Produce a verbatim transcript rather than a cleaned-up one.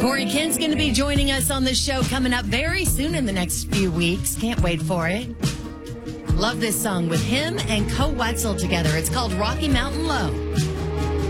Corey Kent's going to be joining us on the show coming up very soon in the next few weeks. Can't wait for it. Love this song with him and Co Wetzel together. It's called Rocky Mountain Low.